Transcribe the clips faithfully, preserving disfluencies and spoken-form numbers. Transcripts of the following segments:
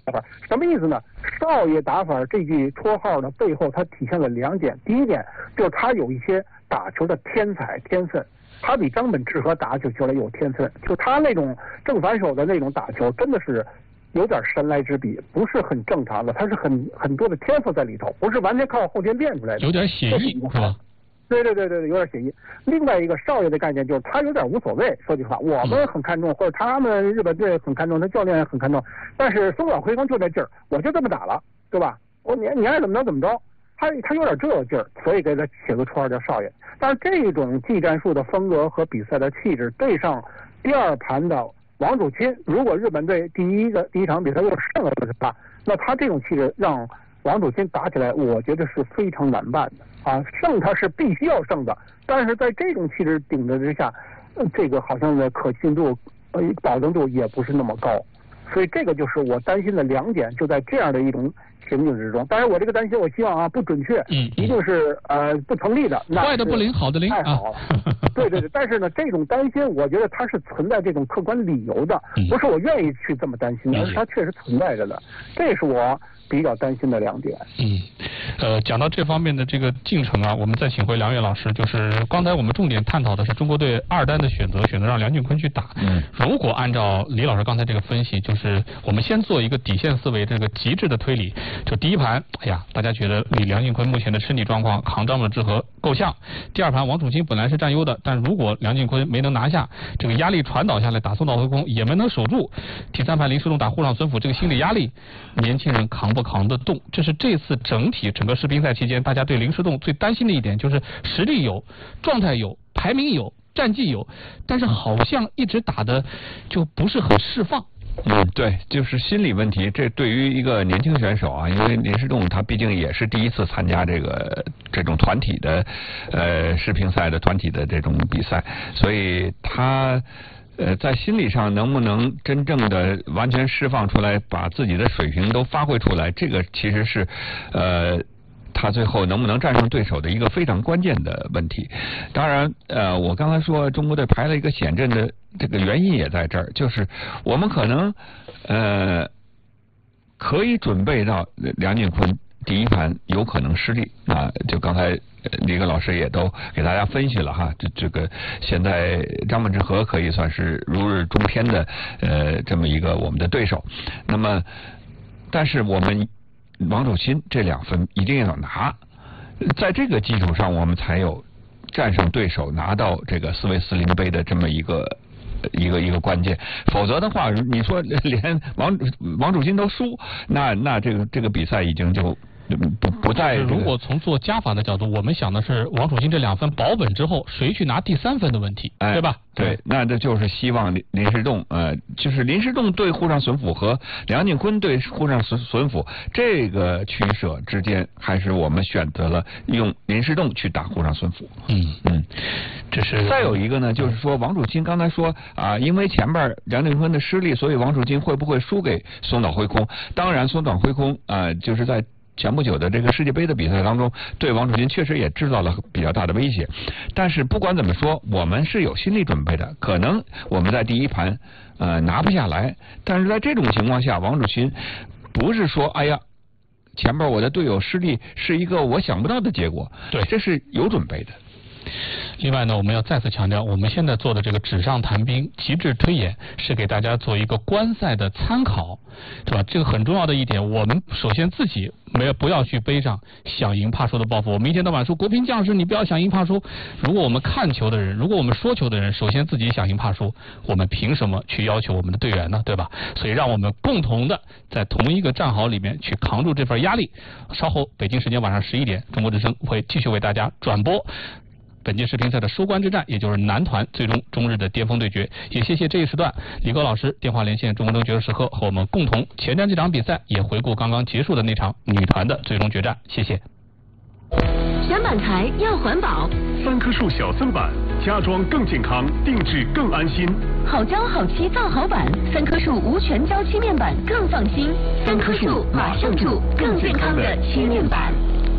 打法，什么意思呢？少爷打法这句绰号的背后，它体现了两点。第一点就是他有一些打球的天才天分，他比张本智和打起球来有天分，就他那种正反手的那种打球，真的是有点神来之笔，不是很正常的，他是很很多的天赋在里头，不是完全靠后天练出来的， 有点写意是吧？ 对对对对，有点写意。另外一个少爷的概念就是他有点无所谓，说句话，我们很看重，或者他们日本队很看重，他教练也很看重，但是松岛辉光就这劲儿，我就这么打了，对吧？我你你爱怎么着怎么着，他他有点这个劲儿，所以给他起个绰号叫少爷。但是这种技战术的风格和比赛的气质，对上第二盘的王祖钦，如果日本队第一个第一场比赛又胜了的话，那他这种气质让王祖钦打起来，我觉得是非常难办的。啊，胜他是必须要胜的，但是在这种气质顶着之下，呃、这个好像的可信度、呃保证度也不是那么高，所以这个就是我担心的两点，就在这样的一种情景之中。当然，我这个担心，我希望啊不准确， 嗯， 一定是呃不成立的。 坏的不灵，好的灵， 太好了。对对对，但是呢，这种担心，我觉得它是存在这种客观理由的，不是我愿意去这么担心的，而是它确实存在着的，这是我比较担心的两点。 嗯，呃，讲到这方面的这个进程啊，我们再请回梁越老师，就是刚才我们重点探讨的是中国队二单的选择，选择让梁俊坤去打。嗯，如果按照李老师刚才这个分析，就是我们先做一个底线思维，这个极致的推理，就第一盘，哎呀，大家觉得以梁俊坤目前的身体状况，扛张本智和够呛。第二盘王楚钦本来是占优的，但如果梁俊坤没能拿下，这个压力传导下来，打松岛辉空也没能守住。第三盘林诗栋打沪上孙辅，这个心理压力，年轻人扛不扛得动？这是这次整体整个世乒赛期间，大家对林诗栋最担心的一点，就是实力有，状态有，排名有，战绩有，但是好像一直打的就不是很释放。 嗯，对，就是心理问题。这对于一个年轻选手啊，因为林诗栋他毕竟也是第一次参加这个这种团体的呃世乒赛的团体的这种比赛，所以他呃在心理上能不能真正的完全释放出来，把自己的水平都发挥出来，这个其实是呃。他最后能不能战胜对手的一个非常关键的问题。当然，呃，我刚才说中国队排了一个险阵的这个原因也在这儿，就是我们可能呃可以准备到梁俊坤第一盘有可能失利啊。就刚才李戈老师也都给大家分析了哈，这这个现在张本智和可以算是如日中天的呃这么一个我们的对手。那么，但是我们王楚钦这两分一定要拿，在这个基础上，我们才有战胜对手、拿到这个斯维斯林杯的这么一个一个一个关键。否则的话，你说连王王楚钦都输，那那这个这个比赛已经就不不在、这个。 如果从做加法的角度，我们想的是王楚钦这两分保本之后，谁去拿第三分的问题， 哎、 对吧？ 对，那这就是希望林林诗栋，呃，就是林诗栋对沪上孙辅和梁俊坤对沪上孙孙辅这个取舍之间，还是我们选择了用林诗栋去打沪上孙辅。 嗯嗯，这是。 再有一个呢，就是说王楚钦刚才说啊，因为前边梁俊坤的失利，所以王楚钦会不会输给松岛辉空？当然，松岛辉空啊、呃，就是在前不久的这个世界杯的比赛当中，对王楚钦确实也制造了比较大的威胁。但是不管怎么说，我们是有心理准备的，可能我们在第一盘呃拿不下来，但是在这种情况下，王楚钦不是说哎呀前边我的队友失利是一个我想不到的结果， 对， 这是有准备的。 另外呢，我们要再次强调，我们现在做的这个纸上谈兵、极致推演，是给大家做一个观赛的参考，是吧？这个很重要的一点，我们首先自己没有不要去背上想赢怕输的抱负。我们一天到晚说国乒将士，你不要想赢怕输。如果我们看球的人，如果我们说球的人，首先自己想赢怕输，我们凭什么去要求我们的队员呢？对吧？所以让我们共同的在同一个战壕里面去扛住这份压力。稍后北京时间晚上十一点，中国之声会继续为大家转播本届世乒赛的收官之战，也就是男团最终中日的巅峰对决。也谢谢这一时段李戈老师电话连线中国争决胜时刻，和我们共同前瞻这场比赛，也回顾刚刚结束的那场女团的最终决战。谢谢。 选板材要环保， 三棵树小增板，家装更健康，定制更安心。 好胶好漆造好板，三棵树无全胶漆面板更放心。三棵树马上住更健康的漆面板。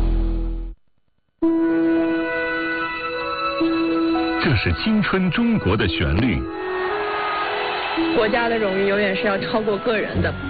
这是青春中国的旋律。 国家的荣誉永远是要超过个人的。